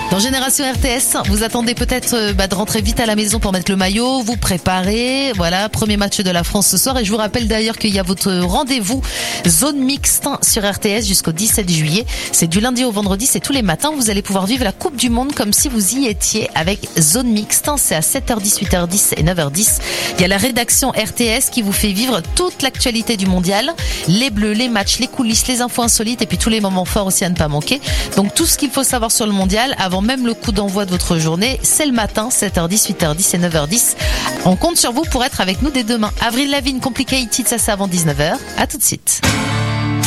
Dans Génération RTS, vous attendez peut-être de rentrer vite à la maison pour mettre le maillot, vous préparer. Voilà, premier match de la France ce soir. Et je vous rappelle d'ailleurs qu'il y a votre rendez-vous zone mixte sur RTS jusqu'au 17 juillet. C'est du lundi au vendredi, c'est tous les matins. Vous allez pouvoir vivre la Coupe du Monde comme si vous y étiez avec zone mixte. C'est à 7h10, 8h10 et 9h10. Il y a la rédaction RTS qui vous fait vivre toute l'actualité du mondial. Les bleus, les matchs, les coulisses, les infos insolites et puis tous les moments forts aussi à ne pas manquer. Donc tout ce qu'il faut savoir sur le mondial avant même le coup d'envoi de votre journée, c'est le matin, 7h10, 8h10 et 9h10. On compte sur vous pour être avec nous dès demain. Avril Lavigne, Complicated, ça c'est avant 19h. À tout de suite.